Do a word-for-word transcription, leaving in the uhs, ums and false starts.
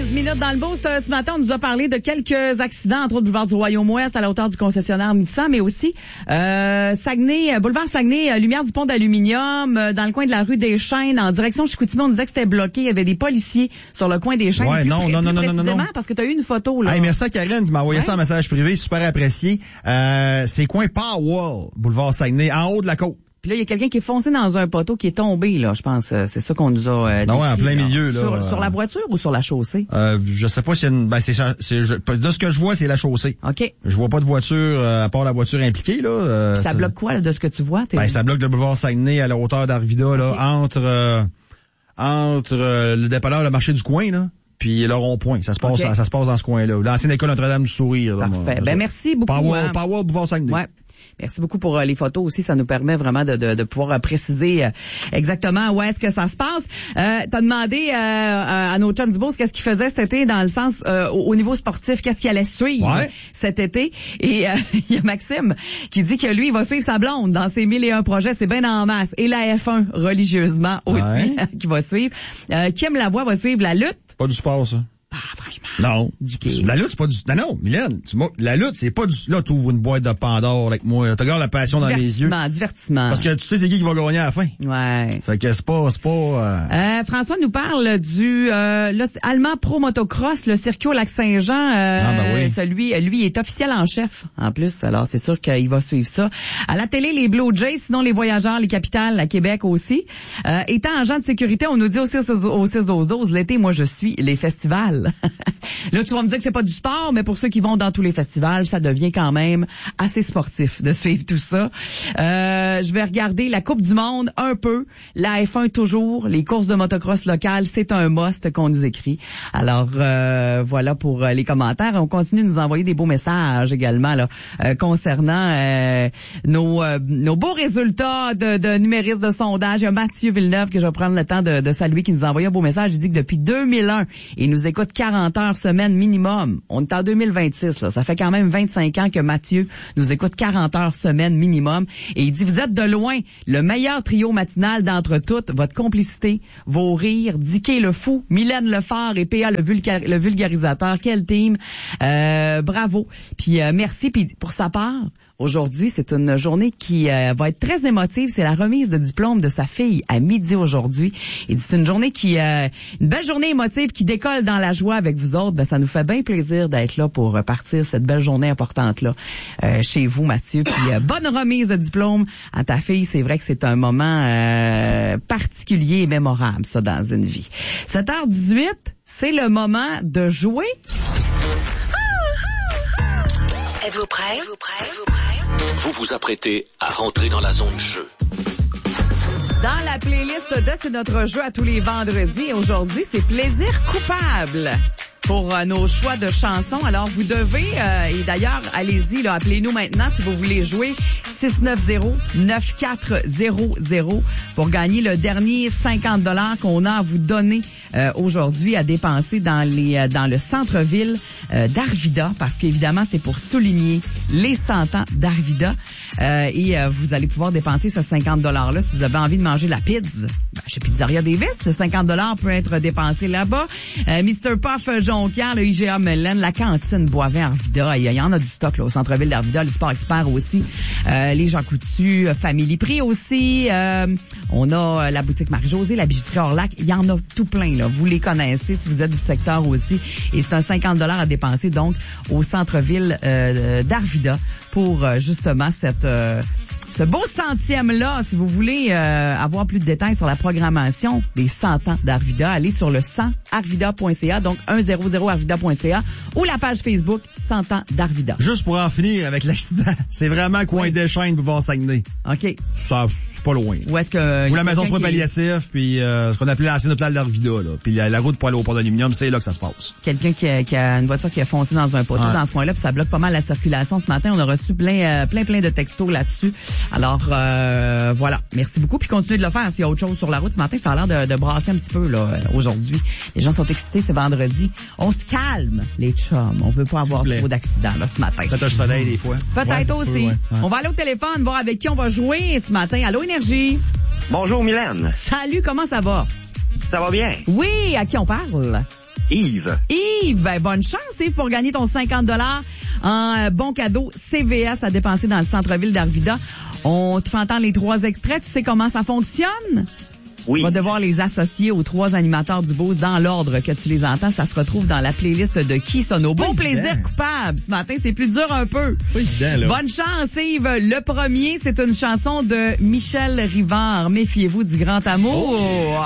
onze minutes dans le boost. Ce matin, on nous a parlé de quelques accidents, entre autres boulevard du Royaume-Ouest à la hauteur du concessionnaire Nissan, mais aussi euh, Saguenay, boulevard Saguenay, lumière du pont d'aluminium, euh, dans le coin de la rue des Chênes, en direction de Chicoutimi. On disait que c'était bloqué. Il y avait des policiers sur le coin des Chênes. Ouais, plus, non, plus, non, non, plus non, non, non, non. parce que tu as eu une photo, là. Hey, merci à Karine qui m'a envoyé ouais. ça en message privé, super apprécié. Euh, c'est coin Powell, boulevard Saguenay, en haut de la côte. Puis là, il y a quelqu'un qui est foncé dans un poteau qui est tombé, là, je pense. C'est ça qu'on nous a euh, Non, ouais, en plein là. milieu, là. Sur, euh... sur la voiture ou sur la chaussée? Euh, je sais pas s'il y a une... Ben, c'est, c'est, je, de ce que je vois, c'est la chaussée. OK. Je vois pas de voiture, euh, à part la voiture impliquée, là. Euh, ça c'est... bloque quoi, là, de ce que tu vois? T'es... Ben, ça bloque le boulevard Saguenay à la hauteur d'Arvida, là, okay. entre, euh, entre euh, le dépanneur, le marché du coin, là. Puis le rond-point, ça se passe, okay. ça, ça se passe dans ce coin-là. L'ancienne école Notre-Dame du Sourire. Là, parfait. Moi, ben merci beaucoup. Power, hein. Power boulevard Saguenay. Ouais. Merci beaucoup pour euh, les photos aussi. Ça nous permet vraiment de, de, de pouvoir euh, préciser euh, exactement où est-ce que ça se passe. Euh, t'as demandé euh, à nos chums du Beauce qu'est-ce qu'ils faisaient cet été dans le sens euh, au, au niveau sportif, qu'est-ce qu'il allait suivre ouais. cet été. Et il euh, y a Maxime qui dit que lui, il va suivre sa blonde dans ses mille et un projets. C'est bien en masse. Et la F un religieusement aussi ouais. qui va suivre. Euh, Kim Lavoie va suivre la lutte. Pas du sport, ça. Ah, franchement. Non. Du la lutte, c'est pas du... Non, non, Mylène, tu la lutte, c'est pas du... Là, tu ouvres une boîte de Pandore avec moi. Tu regardes la passion dans les yeux. Divertissement, Parce que tu sais c'est qui qui va gagner à la fin. Ouais. Fait que c'est pas... C'est pas euh... Euh, François nous parle du euh, là, Allemand Pro Motocross, le circuit au Lac-Saint-Jean. Euh, ah, ben oui. Celui, lui est officiel en chef, en plus. Alors, c'est sûr qu'il va suivre ça. À la télé, les Blue Jays, sinon les Voyageurs, les Capitales, à Québec aussi. Euh, étant agent de sécurité, on nous dit au six douze douze, l'été, moi, je suis les festivals. Là, tu vas me dire que c'est pas du sport, mais pour ceux qui vont dans tous les festivals, ça devient quand même assez sportif de suivre tout ça. Euh, je vais regarder la Coupe du Monde un peu, la F un toujours, les courses de motocross locales, c'est un must qu'on nous écrit. Alors, euh, voilà pour les commentaires. On continue de nous envoyer des beaux messages également là euh, concernant euh, nos, euh, nos beaux résultats de, de numéristes de sondage. Il y a Mathieu Villeneuve que je vais prendre le temps de, de saluer qui nous a envoyé un beau message. Il dit que depuis deux mille un, il nous écoute quarante heures semaine minimum. On est en deux mille vingt-six, là. Ça fait quand même vingt-cinq ans que Mathieu nous écoute quarante heures semaine minimum. Et il dit, vous êtes de loin le meilleur trio matinal d'entre toutes. Votre complicité, vos rires, Dicky le fou, Mylène Lefort et P A le, vulgar, le vulgarisateur. Quel team. Euh, bravo. Puis euh, merci. Puis pour sa part, aujourd'hui, c'est une journée qui euh, va être très émotive. C'est la remise de diplôme de sa fille à midi aujourd'hui. Et c'est une journée qui, euh, une belle journée émotive qui décolle dans la joie avec vous autres. Ben, ça nous fait bien plaisir d'être là pour partir cette belle journée importante-là euh, chez vous, Mathieu. Puis euh, bonne remise de diplôme à ta fille. C'est vrai que c'est un moment euh, particulier et mémorable, ça, dans une vie. sept heures dix-huit, c'est le moment de jouer. Êtes-vous prêts? Êtes-vous prêts? Êtes-vous prêts? Vous vous apprêtez à rentrer dans la zone jeu. Dans la playlist de C'est notre jeu à tous les vendredis. Et aujourd'hui, c'est Plaisir coupable pour euh, nos choix de chansons. Alors, vous devez, euh, et d'ailleurs, allez-y, là, appelez-nous maintenant si vous voulez jouer six neuf zéro neuf quatre zéro zéro pour gagner le dernier cinquante dollars qu'on a à vous donner euh, aujourd'hui à dépenser dans les euh, dans le centre-ville euh, d'Arvida, parce qu'évidemment, c'est pour souligner les cent ans d'Arvida. Euh, et euh, vous allez pouvoir dépenser ce cinquante dollars-là si vous avez envie de manger la pizza. Ben, chez Pizzeria Davis, le cinquante dollars peut être dépensé là-bas. Euh, mister Puff Jonquière, le I G A Mélène, la cantine Boivin Arvida. Il y, y en a du stock là au centre-ville d'Arvida, le Sport Expert aussi. Euh, les Jean Coutu, Family Prix aussi. Euh, on a la boutique Marie-Josée, la bijouterie Orlac. Il y en a tout plein, là. Vous les connaissez si vous êtes du secteur aussi. Et c'est un cinquante dollars à dépenser, donc, au centre-ville euh, d'Arvida pour euh, justement cette... Euh, ce beau centième-là, si vous voulez euh, avoir plus de détails sur la programmation des cent ans d'Arvida, allez sur le cent arvida point c a, donc cent arvida point c a, ou la page Facebook cent ans d'Arvida. Juste pour en finir avec l'accident, c'est vraiment coin oui. des Chênes, boulevard Saguenay. OK. Ça, c'est pas loin. Où est-ce que... Ou la maison de soins qui... palliatifs, puis euh, ce qu'on appelait l'ancien hôpital d'Arvida, là. Puis la, la route pour aller au port d'aluminium, c'est là que ça se passe. Quelqu'un qui a, qui a une voiture qui a foncé dans un poteau ouais. dans ce coin-là, puis ça bloque pas mal la circulation. Ce matin, on a reçu plein, euh, plein, plein de textos là-dessus. Alors, euh, voilà. Merci beaucoup. Puis continuez de le faire s'il y a autre chose sur la route. Ce matin, ça a l'air de, de brasser un petit peu, là, aujourd'hui. Les gens sont excités, c'est vendredi. On se calme, les chums. On veut pas avoir trop d'accidents, là, ce matin. Peut-être un soleil, des fois. Peut-être ouais, aussi. Peu, ouais. Ouais. On va aller au téléphone, voir avec qui on va jouer ce matin. Allô, Énergie? Bonjour, Mylène. Salut, comment ça va? Ça va bien? Oui, à qui on parle? Yves. Yves, ben, bonne chance, Yves, pour gagner ton cinquante dollars en euh, bon cadeau C V S à dépenser dans le centre-ville d'Arvida. On te fait entendre les trois extraits. Tu sais comment ça fonctionne? Oui. On va devoir les associer aux trois animateurs du Boost dans l'ordre que tu les entends. Ça se retrouve dans la playlist de Qui sont nos bons plaisirs coupables. Ce matin, c'est plus dur un peu. C'est pas évident, là. Bonne chance, Yves. Le premier, c'est une chanson de Michel Rivard. Méfiez-vous du grand amour. Oh.